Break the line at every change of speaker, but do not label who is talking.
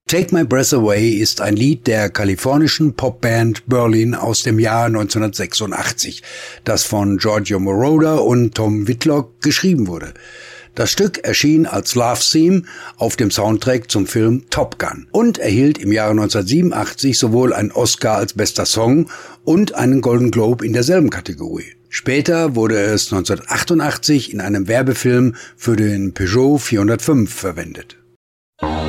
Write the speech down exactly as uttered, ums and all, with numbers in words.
Take My Breath Away ist ein Lied der kalifornischen Popband Berlin aus dem Jahr neunzehnhundertsechsundachtzig, das von Giorgio Moroder und Tom Whitlock geschrieben wurde. Das Stück erschien als Love Theme auf dem Soundtrack zum Film Top Gun und erhielt im Jahre neunzehnhundertsiebenundachtzig sowohl einen Oscar als bester Song und einen Golden Globe in derselben Kategorie. Später wurde es neunzehnhundertachtundachtzig in einem Werbefilm für den Peugeot vierhundertfünf verwendet.